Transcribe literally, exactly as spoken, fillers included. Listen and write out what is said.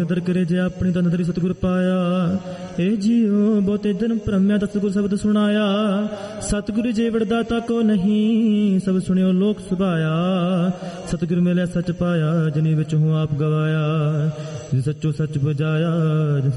ਨਦਰ ਕਰੇ ਜੇ ਆਪਣੀ ਤਾਂ ਨਦਰੀ ਸਤਿਗੁਰ ਪਾਇਆ। ਇਹ ਜੀਓ ਬਹੁਤੇ ਜਨਮ ਭਰਮਿਆ ਤਾਂ ਸਤਿਗੁਰ ਸ਼ਬਦ ਸੁਣਾਇਆ। ਸਤਿਗੁਰ ਜੇ ਵੜਦਾ ਤਾ ਕੋ ਨਹੀਂ, ਸਭ ਸੁਣਿਓ ਲੋਕ ਸੁਭਾਇਆ। ਸਤਿਗੁਰ ਮਿਲਿਆ ਸੱਚ ਪਾਇਆ, ਜਿਨੀ ਵਿੱਚ ਹੂੰ ਆਪ ਗਵਾਇਆ। ਜਿਨ ਸੱਚੋ ਸੱਚ ਬੁਝਾਇਆ, ਜਿਨ